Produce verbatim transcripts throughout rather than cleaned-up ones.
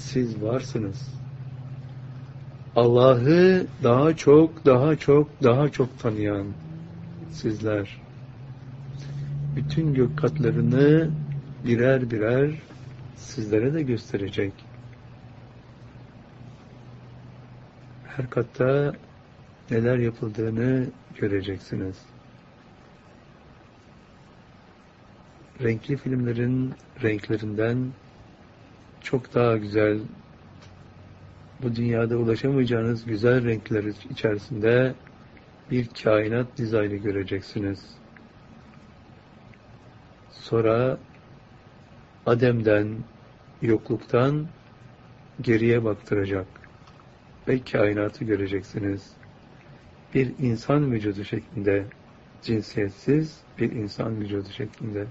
siz varsınız. Allah'ı daha çok, daha çok, daha çok tanıyan sizler. Bütün gök katlarını birer birer sizlere de gösterecek. Her katta neler yapıldığını göreceksiniz. Renkli filmlerin renklerinden çok daha güzel, bu dünyada ulaşamayacağınız güzel renkler içerisinde bir kainat dizaynı göreceksiniz. Sonra Adem'den, yokluktan geriye baktıracak ve kainatı göreceksiniz. Bir insan vücudu şeklinde, cinsiyetsiz bir insan vücudu şeklinde.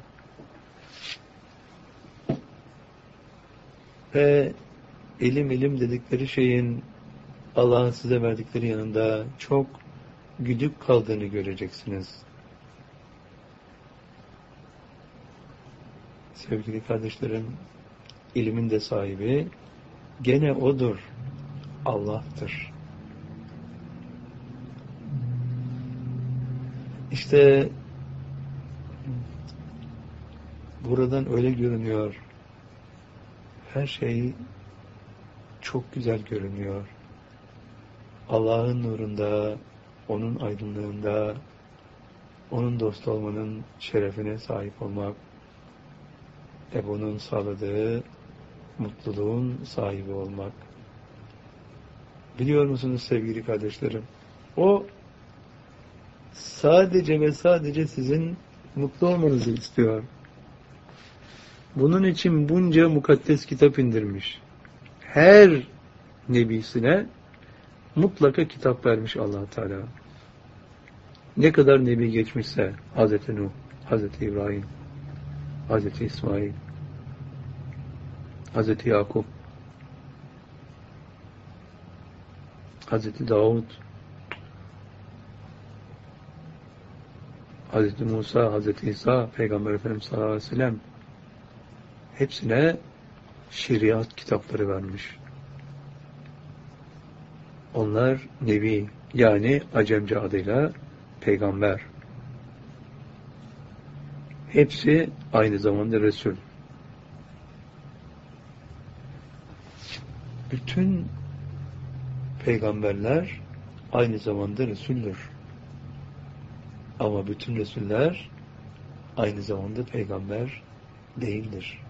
Ve ilim ilim dedikleri şeyin Allah'ın size verdikleri yanında çok güdük kaldığını göreceksiniz. Sevgili kardeşlerim, ilmin de sahibi gene O'dur, Allah'tır. İşte buradan öyle görünüyor. Her şey çok güzel görünüyor. Allah'ın nurunda, onun aydınlığında, onun dost olmanın şerefine sahip olmak ve bunun sağladığı mutluluğun sahibi olmak. Biliyor musunuz sevgili kardeşlerim? O sadece ve sadece sizin mutlu olmanızı istiyor. Bunun için bunca mukaddes kitap indirmiş. Her nebisine mutlaka kitap vermiş Allah Teala. Ne kadar nebi geçmişse Hazreti Nuh, Hazreti İbrahim, Hazreti İsmail, Hazreti Yakup, Hazreti Davud, Hazreti Musa, Hazreti İsa, Peygamber Efendimiz sallallahu aleyhi ve sellem hepsine şeriat kitapları vermiş. Onlar Nebi, yani Acemce adıyla Peygamber. Hepsi aynı zamanda Resul. Bütün peygamberler aynı zamanda Resul'dür. Ama bütün Resuller aynı zamanda peygamber değildir.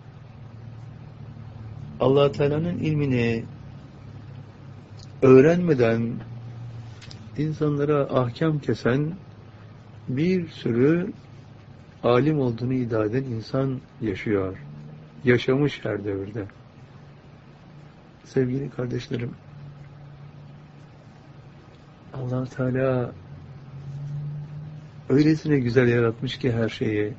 Allah Teala'nın ilmini öğrenmeden insanlara ahkam kesen bir sürü alim olduğunu iddia eden insan yaşıyor. Yaşamış her devirde. Sevgili kardeşlerim, Allah Teala öylesine güzel yaratmış ki her şeyi.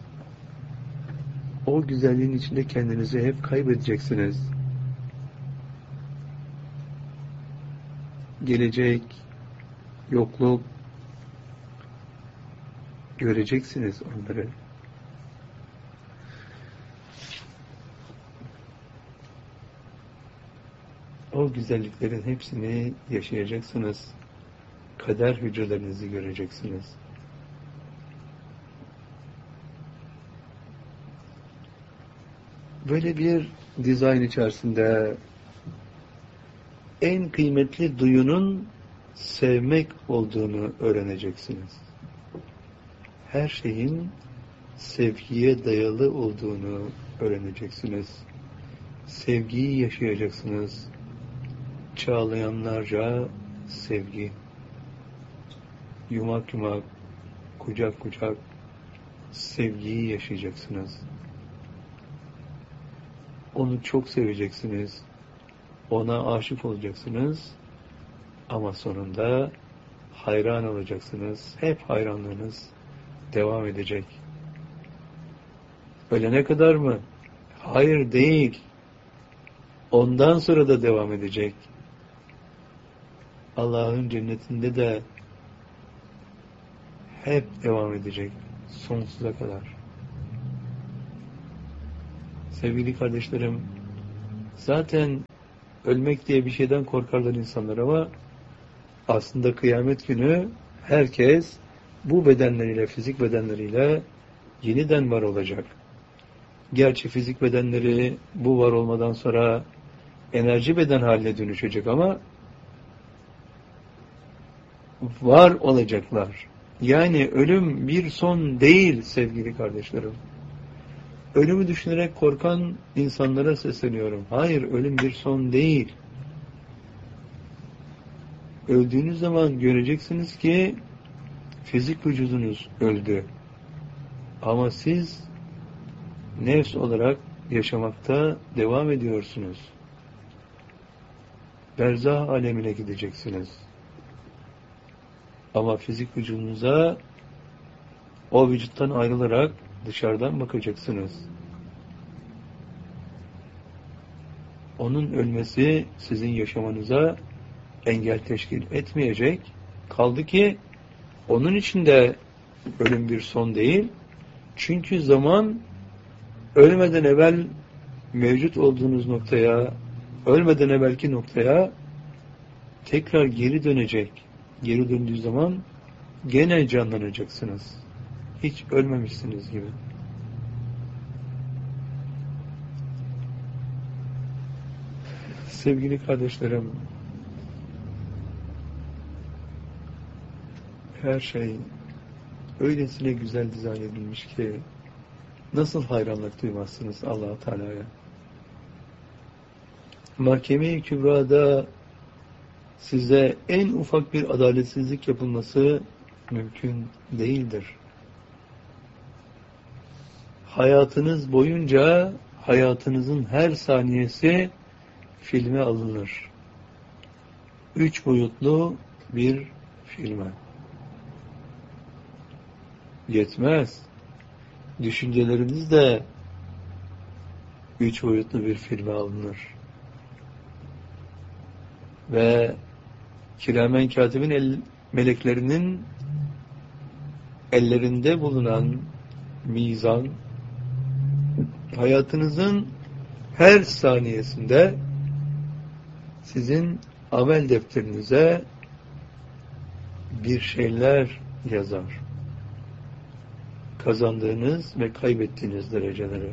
O güzelliğin içinde kendinizi hep kaybedeceksiniz. Gelecek, yokluk, göreceksiniz onları. O güzelliklerin hepsini yaşayacaksınız. Kader hücrelerinizi göreceksiniz. Böyle bir dizayn içerisinde en kıymetli duyunun sevmek olduğunu öğreneceksiniz. Her şeyin sevgiye dayalı olduğunu öğreneceksiniz. Sevgiyi yaşayacaksınız. Çağlayanlarca sevgi. Yumak yumak, kucak kucak sevgiyi yaşayacaksınız. Onu çok seveceksiniz. Ona aşık olacaksınız. Ama sonunda hayran olacaksınız. Hep hayranlığınız devam edecek. Ölene kadar mı? Hayır, değil. Ondan sonra da devam edecek. Allah'ın cennetinde de hep devam edecek. Sonsuza kadar. Sevgili kardeşlerim, zaten ölmek diye bir şeyden korkarlar insanlar ama aslında kıyamet günü herkes bu bedenleriyle, fizik bedenleriyle yeniden var olacak. Gerçi fizik bedenleri bu var olmadan sonra enerji beden haline dönüşecek ama var olacaklar. Yani ölüm bir son değil sevgili kardeşlerim. Ölümü düşünerek korkan insanlara sesleniyorum. Hayır, ölüm bir son değil. Öldüğünüz zaman göreceksiniz ki fizik vücudunuz öldü. Ama siz nefs olarak yaşamakta devam ediyorsunuz. Berzah alemine gideceksiniz. Ama fizik vücudunuza o vücuttan ayrılarak dışarıdan bakacaksınız. Onun ölmesi sizin yaşamanıza engel teşkil etmeyecek. Kaldı ki onun için de ölüm bir son değil. Çünkü zaman ölmeden evvel mevcut olduğunuz noktaya, ölmeden evvelki noktaya tekrar geri dönecek. Geri döndüğü zaman gene canlanacaksınız. Hiç ölmemişsiniz gibi. Sevgili kardeşlerim, her şey öylesine güzel dizayn edilmiş ki nasıl hayranlık duymazsınız Allah-u Teala'ya. Mahkeme-i Kübra'da size en ufak bir adaletsizlik yapılması mümkün değildir. Hayatınız boyunca hayatınızın her saniyesi filme alınır. Üç boyutlu bir filme. Yetmez. Düşünceleriniz de üç boyutlu bir filme alınır. Ve kiramen katibin el, meleklerinin ellerinde bulunan mizan hayatınızın her saniyesinde sizin amel defterinize bir şeyler yazar. Kazandığınız ve kaybettiğiniz dereceleri.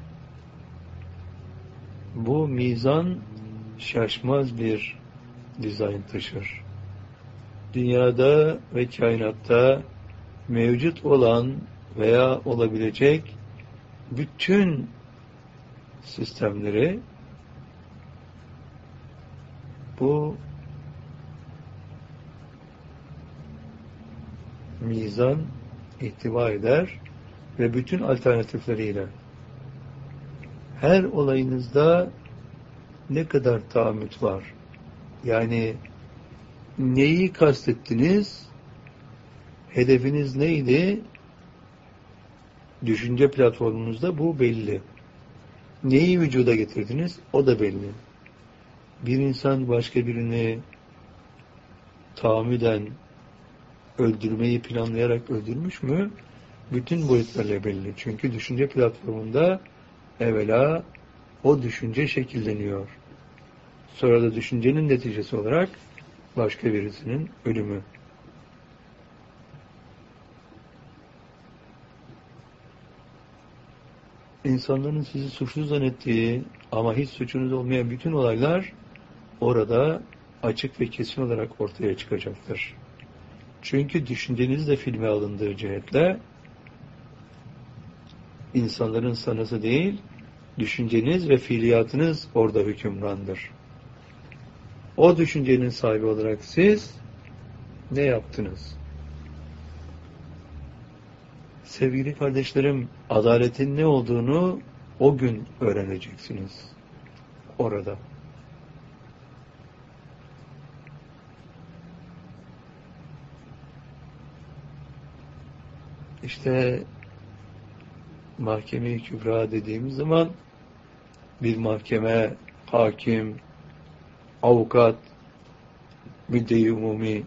Bu mizan şaşmaz bir dizayn taşır. Dünyada ve kainatta mevcut olan veya olabilecek bütün sistemleri bu mizan ihtiva eder ve bütün alternatifleriyle her olayınızda ne kadar tahammüt var? Yani neyi kastettiniz? Hedefiniz neydi? Düşünce platformunuzda bu belli. Neyi vücuda getirdiniz? O da belli. Bir insan başka birini tahammüden öldürmeyi planlayarak öldürmüş mü? Bütün boyutlarla belli. Çünkü düşünce platformunda evvela o düşünce şekilleniyor. Sonra da düşüncenin neticesi olarak başka birisinin ölümü. İnsanların sizi suçlu zannettiği ama hiç suçunuz olmayan bütün olaylar orada açık ve kesin olarak ortaya çıkacaktır. Çünkü düşünceniz de filme alındığı cihetle insanların sanası değil, düşünceniz ve fiiliyatınız orada hükümrandır. O düşüncenin sahibi olarak siz ne yaptınız? Sevgili kardeşlerim, adaletin ne olduğunu o gün öğreneceksiniz. Orada. İşte mahkeme-i kübra dediğimiz zaman bir mahkeme, hakim, avukat, müdde-i umumi,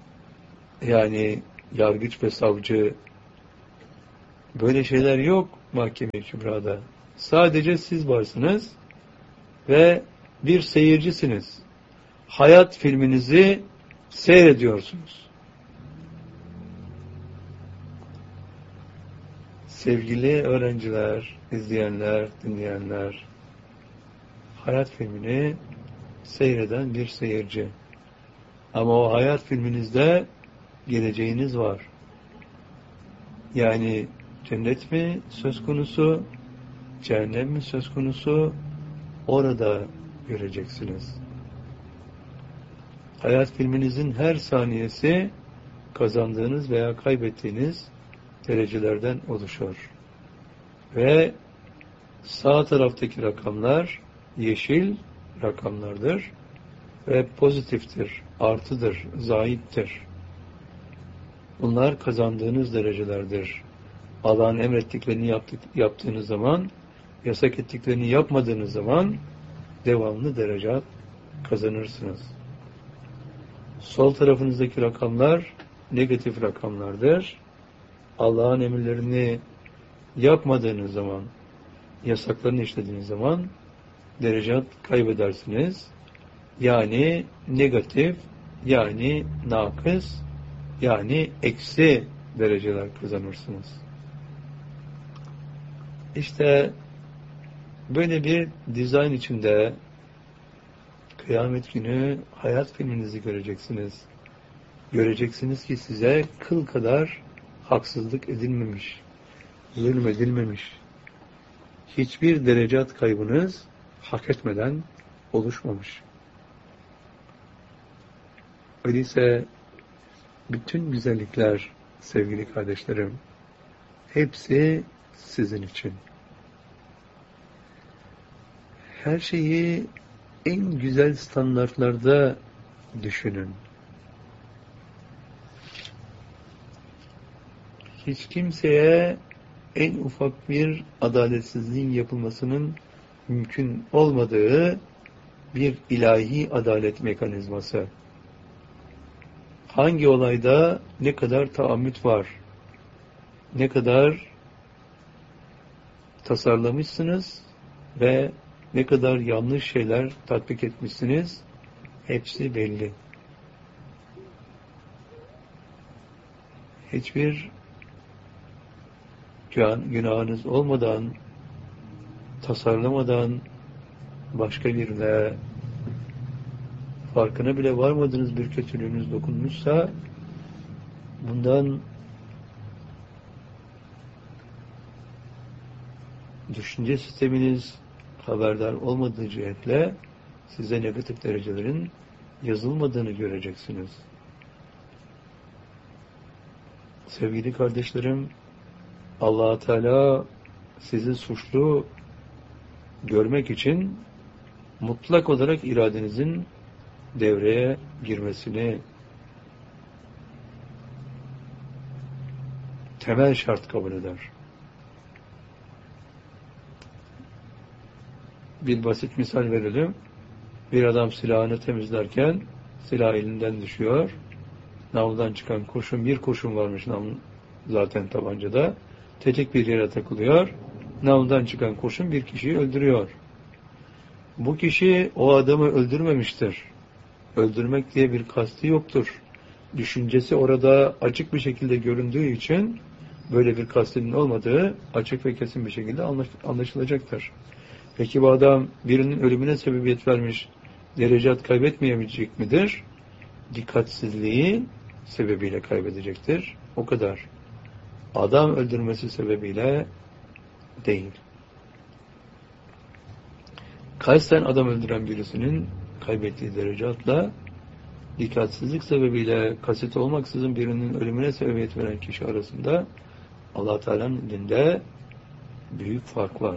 yani yargıç ve savcı, böyle şeyler yok. Mahkeme-i Kübra'da. Sadece siz varsınız ve bir seyircisiniz. Hayat filminizi seyrediyorsunuz. Sevgili öğrenciler, izleyenler, dinleyenler, hayat filmini seyreden bir seyirci. Ama o hayat filminizde geleceğiniz var. Yani cennet mi söz konusu, cehennem mi söz konusu, orada göreceksiniz. Hayat filminizin her saniyesi kazandığınız veya kaybettiğiniz derecelerden oluşur. Ve sağ taraftaki rakamlar yeşil rakamlardır ve pozitiftir, artıdır, zayittir. Bunlar kazandığınız derecelerdir. Allah'ın emrettiklerini yaptık, yaptığınız zaman, yasak ettiklerini yapmadığınız zaman devamlı derece kazanırsınız. Sol tarafınızdaki rakamlar negatif rakamlardır. Allah'ın emirlerini yapmadığınız zaman, yasaklarını işlediğiniz zaman derece kaybedersiniz. Yani negatif, yani nakıs, yani eksi dereceler kazanırsınız. İşte böyle bir dizayn içinde kıyamet günü hayat filminizi göreceksiniz. Göreceksiniz ki size kıl kadar haksızlık edilmemiş, zulmedilmemiş. Hiçbir derecat kaybınız hak etmeden oluşmamış. Öyleyse bütün güzellikler sevgili kardeşlerim, hepsi sizin için. Her şeyi en güzel standartlarda düşünün. Hiç kimseye en ufak bir adaletsizliğin yapılmasının mümkün olmadığı bir ilahi adalet mekanizması. Hangi olayda ne kadar taammüt var, ne kadar tasarlamışsınız ve ne kadar yanlış şeyler tatbik etmişsiniz, hepsi belli. Hiçbir günahınız olmadan, tasarlamadan, başka birine farkına bile varmadığınız bir kötülüğünüz dokunmuşsa, bundan düşünce sisteminiz haberdar olmadığı cihetle size negatif derecelerin yazılmadığını göreceksiniz. Sevgili kardeşlerim, Allah Teala sizi suçlu görmek için mutlak olarak iradenizin devreye girmesini temel şart kabul eder. Bir basit misal verelim. Bir adam silahını temizlerken silah elinden düşüyor. Navludan çıkan kurşun, bir kurşun varmış navlun zaten tabancada. Tetik bir yere takılıyor. Navludan çıkan kurşun bir kişiyi öldürüyor. Bu kişi o adamı öldürmemiştir. Öldürmek diye bir kastı yoktur. Düşüncesi orada açık bir şekilde göründüğü için böyle bir kastının olmadığı açık ve kesin bir şekilde anlaşılacaktır. Peki bu adam birinin ölümüne sebebiyet vermiş, derecat kaybetmeyecek midir? Dikkatsizliği sebebiyle kaybedecektir. O kadar. Adam öldürmesi sebebiyle değil. Kasten adam öldüren birisinin kaybettiği derecatla dikkatsizlik sebebiyle kasıt olmaksızın birinin ölümüne sebebiyet veren kişi arasında Allah Teala'nın elinde büyük fark var.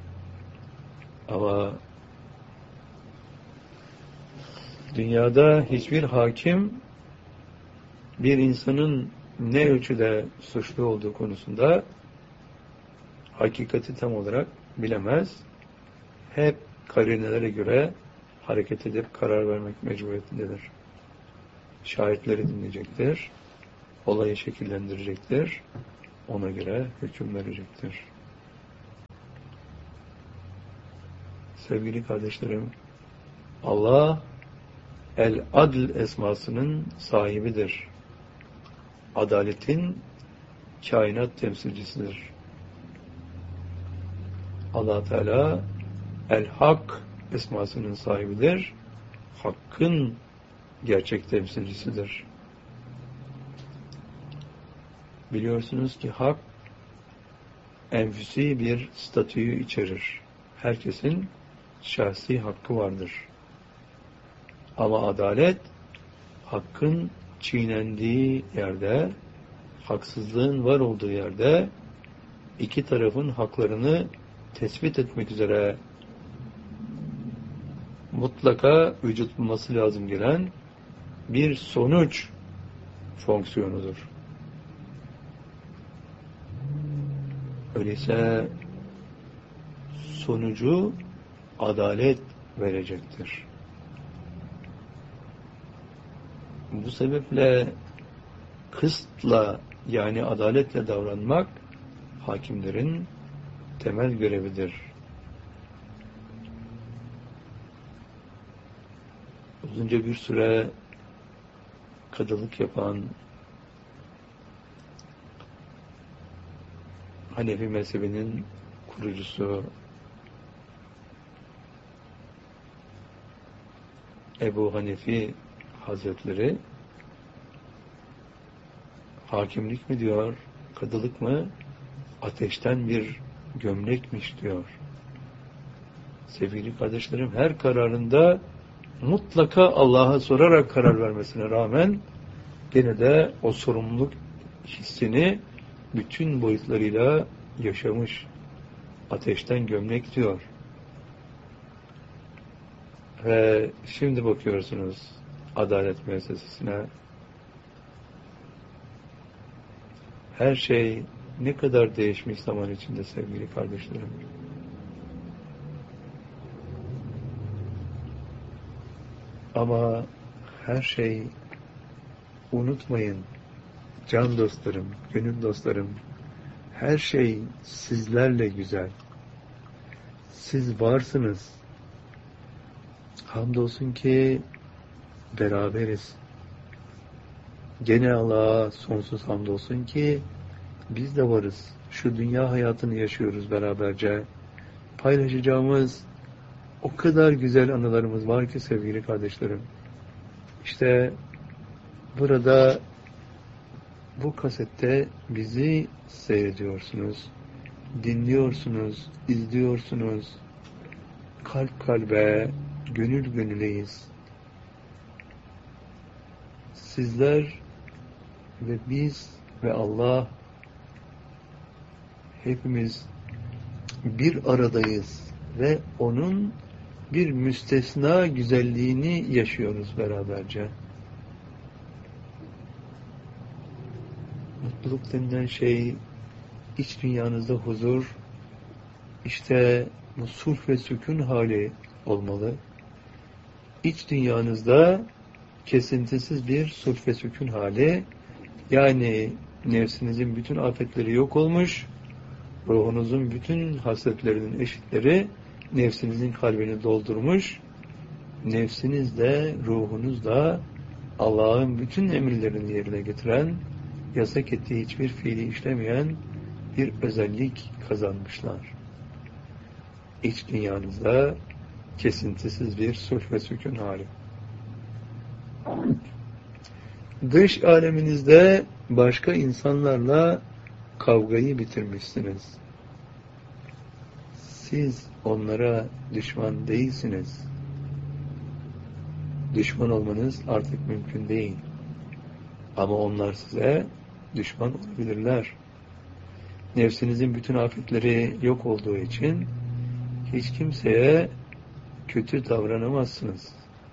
Ama dünyada hiçbir hakim bir insanın ne ölçüde suçlu olduğu konusunda hakikati tam olarak bilemez. Hep karinelere göre hareket edip karar vermek mecburiyetindedir. Şahitleri dinleyecektir. Olayı şekillendirecektir. Ona göre hüküm verecektir. Sevgili kardeşlerim, Allah El-Adl esmasının sahibidir. Adaletin kainat temsilcisidir. Allah Teala El-Hak esmasının sahibidir. Hakkın gerçek temsilcisidir. Biliyorsunuz ki hak enfüsi bir statüyü içerir. Herkesin şahsi hakkı vardır. Ama adalet, hakkın çiğnendiği yerde, haksızlığın var olduğu yerde, iki tarafın haklarını tespit etmek üzere mutlaka vücut bulması lazım gelen bir sonuç fonksiyonudur. Öyleyse sonucu adalet verecektir. Bu sebeple kıstla, yani adaletle davranmak hakimlerin temel görevidir. Uzunca bir süre kadılık yapan Hanefi mezhebinin kurucusu Ebu Hanife Hazretleri hakimlik mi diyor, kadılık mı, ateşten bir gömlekmiş diyor. Sevgili kardeşlerim, her kararında mutlaka Allah'a sorarak karar vermesine rağmen gene de o sorumluluk hissini bütün boyutlarıyla yaşamış. Ateşten gömlek diyor. Ve şimdi bakıyorsunuz adalet müessesesine. Her şey ne kadar değişmiş zaman içinde sevgili kardeşlerim. Ama her şey, unutmayın can dostlarım, gönül dostlarım, her şey sizlerle güzel. Siz varsınız. Hamdolsun ki beraberiz. Gene Allah'a sonsuz hamdolsun ki biz de varız. Şu dünya hayatını yaşıyoruz beraberce. Paylaşacağımız o kadar güzel anılarımız var ki sevgili kardeşlerim. İşte burada bu kasette bizi seyrediyorsunuz, dinliyorsunuz, izliyorsunuz. Kalp kalbe, gönül gönüleyiz. Sizler ve biz ve Allah hepimiz bir aradayız ve onun bir müstesna güzelliğini yaşıyoruz beraberce. Mutluluk denilen şey, iç dünyanızda huzur, işte bu sulh ve sükun hali olmalı. İç dünyanızda kesintisiz bir sulh ve sükun hali, yani nefsinizin bütün afetleri yok olmuş, ruhunuzun bütün hasletlerinin eşitleri nefsinizin kalbini doldurmuş, nefsiniz de ruhunuz da Allah'ın bütün emirlerini yerine getiren, yasak ettiği hiçbir fiili işlemeyen bir özellik kazanmışlar. İç dünyanızda kesintisiz bir sulh ve sükun hali. Dış aleminizde başka insanlarla kavgayı bitirmişsiniz. Siz onlara düşman değilsiniz. Düşman olmanız artık mümkün değil. Ama onlar size düşman olabilirler. Nefsinizin bütün afetleri yok olduğu için hiç kimseye kötü davranamazsınız.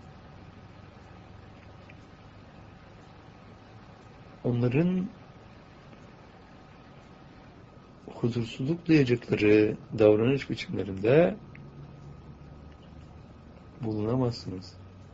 Onların huzursuzluk duyacakları davranış biçimlerinde bulunamazsınız.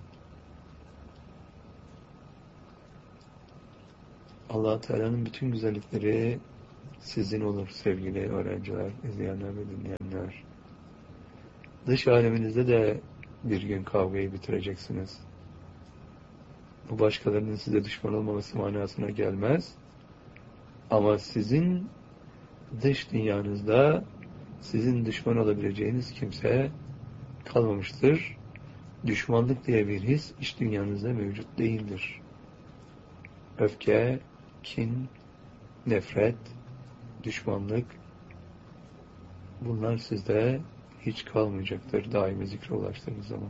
Allah Teala'nın bütün güzellikleri sizin olur sevgili öğrenciler, izleyenler ve dinleyenler. Dış aleminizde de bir gün kavgayı bitireceksiniz. Bu başkalarının size düşman olmaması manasına gelmez. Ama sizin dış dünyanızda sizin düşman olabileceğiniz kimse kalmamıştır. Düşmanlık diye bir his iç dünyanızda mevcut değildir. Öfke, kin, nefret, düşmanlık, bunlar sizde hiç kalmayacaktır daimi zikre ulaştığınız zaman.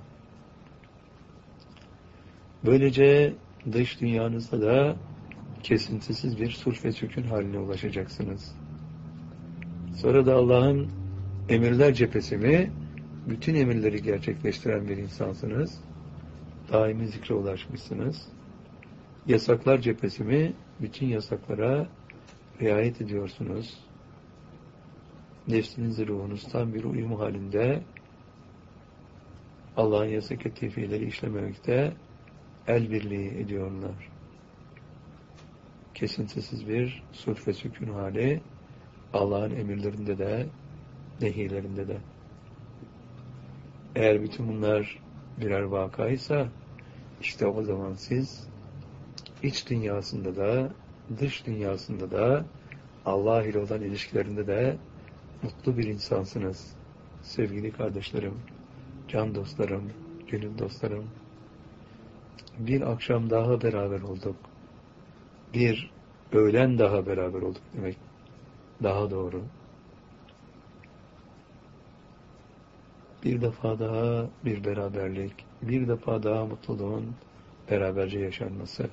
Böylece dış dünyanızda da kesintisiz bir sulh ve sükun haline ulaşacaksınız. Sonra da Allah'ın emirler cephesi mi, bütün emirleri gerçekleştiren bir insansınız. Daimi zikre ulaşmışsınız. Yasaklar cephesi mi, bütün yasaklara riayet ediyorsunuz. Nefsinizle ruhunuz tam bir uyum halinde Allah'ın yasak ettiği fiilleri işlememekte el birliği ediyorlar. Kesintisiz bir sulh ve sükun hali Allah'ın emirlerinde de nehirlerinde de. Eğer bütün bunlar birer vakaysa işte o zaman siz iç dünyasında da dış dünyasında da Allah ile olan ilişkilerinde de mutlu bir insansınız. Sevgili kardeşlerim, can dostlarım, gönül dostlarım, bir akşam daha beraber olduk. Bir öğlen daha beraber olduk demek daha doğru. Bir defa daha bir beraberlik, bir defa daha mutluluğun beraberce yaşanması.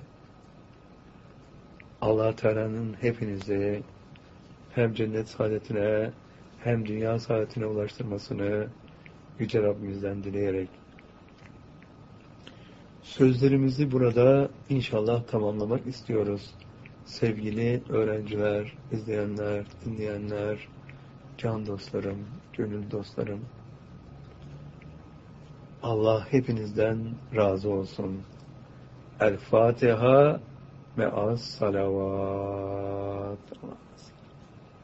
Allah Teala'nın hepinizi hem cennet saadetine hem dünya saadetine ulaştırmasını Yüce Rabbimizden dileyerek sözlerimizi burada inşallah tamamlamak istiyoruz. Sevgili öğrenciler, izleyenler, dinleyenler, can dostlarım, gönül dostlarım, Allah hepinizden razı olsun. El Fatiha me'as salavat.